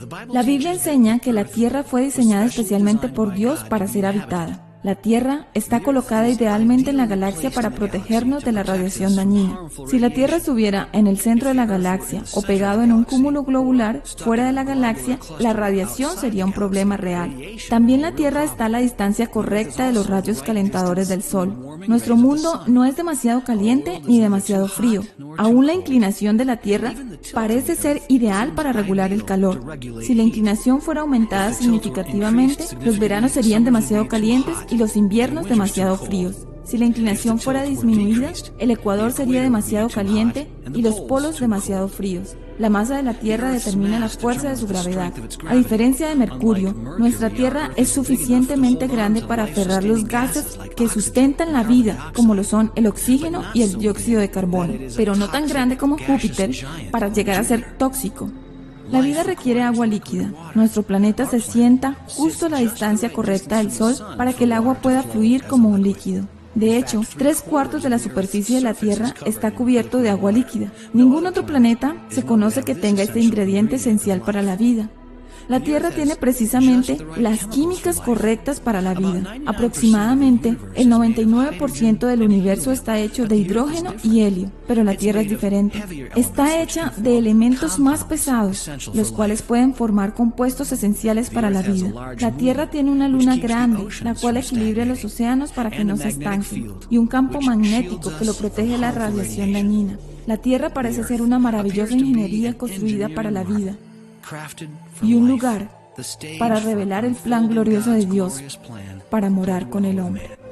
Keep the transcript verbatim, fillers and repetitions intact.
La Biblia enseña que la Tierra fue diseñada especialmente por Dios para ser habitada. La Tierra está colocada idealmente en la galaxia para protegernos de la radiación dañina. Si la Tierra estuviera en el centro de la galaxia o pegado en un cúmulo globular fuera de la galaxia, la radiación sería un problema real. También la Tierra está a la distancia correcta de los rayos calentadores del Sol. Nuestro mundo no es demasiado caliente ni demasiado frío. Aún la inclinación de la Tierra parece ser ideal para regular el calor. Si la inclinación fuera aumentada significativamente, los veranos serían demasiado calientes y los inviernos demasiado fríos. Si la inclinación fuera disminuida, el ecuador sería demasiado caliente y los polos demasiado fríos. La masa de la Tierra determina la fuerza de su gravedad. A diferencia de Mercurio, nuestra Tierra es suficientemente grande para aferrar los gases que sustentan la vida, como lo son el oxígeno y el dióxido de carbono, pero no tan grande como Júpiter para llegar a ser tóxico. La vida requiere agua líquida. Nuestro planeta se sienta justo a la distancia correcta del Sol para que el agua pueda fluir como un líquido. De hecho, tres cuartos de la superficie de la Tierra está cubierto de agua líquida. Ningún otro planeta se conoce que tenga este ingrediente esencial para la vida. La Tierra tiene precisamente las químicas correctas para la vida. Aproximadamente el noventa y nueve por ciento del universo está hecho de hidrógeno y helio, pero la Tierra es diferente. Está hecha de elementos más pesados, los cuales pueden formar compuestos esenciales para la vida. La Tierra tiene una luna grande, la cual equilibra los océanos para que no se estanquen, y un campo magnético que lo protege de la radiación dañina. La Tierra parece ser una maravillosa ingeniería construida para la vida y un lugar para revelar el plan glorioso de Dios para morar con el hombre.